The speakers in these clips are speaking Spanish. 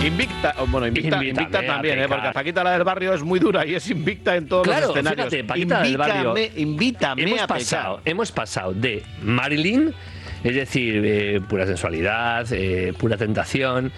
Invicta también, porque Paquita la del barrio es muy dura y es invicta en todos los escenarios. Fíjate, Paquita del barrio. Invítame a pecar. Hemos pasado de Marilyn, es decir, pura sensualidad, pura tentación,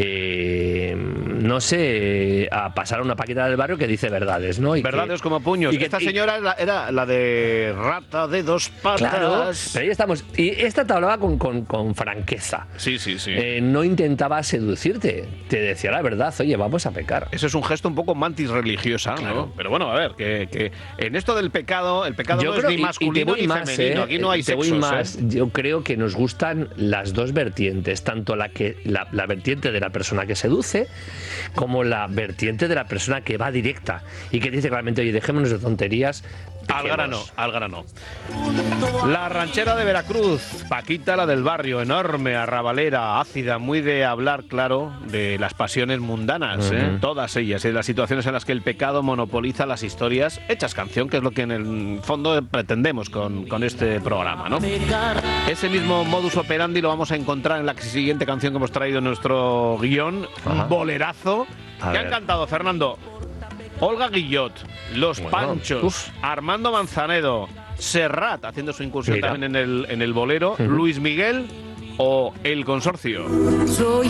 no sé, a pasar a una Paquita del barrio que dice verdades, ¿no? Verdades como puños. Esta señora era la de rata de dos patas. Claro, pero ahí estamos. Y esta te hablaba con franqueza. Sí. No intentaba seducirte, te decía la verdad, oye, vamos a pecar. Eso es un gesto un poco mantis religiosa, claro. ¿No? Pero bueno, a ver, que en esto del pecado, el pecado no es ni masculino ni femenino. Aquí no hay sexos. Yo creo que nos gustan las dos vertientes, tanto la vertiente de la persona que seduce como la vertiente de la persona que va directa y que dice claramente, oye, dejémonos de tonterías. Al grano. La ranchera de Veracruz, Paquita la del barrio, enorme, arrabalera, ácida, muy de hablar, claro, de las pasiones mundanas, todas ellas, y de las situaciones en las que el pecado monopoliza las historias hechas canción, que es lo que en el fondo pretendemos con este programa, ¿no? Ese mismo modus operandi lo vamos a encontrar en la siguiente canción que hemos traído en nuestro guión, un bolerazo. ¿Qué han cantado, Fernando? Olga Guillot, Los Panchos, Armando Manzanedo, Serrat, haciendo su incursión también en el bolero, Luis Miguel o El Consorcio. Soy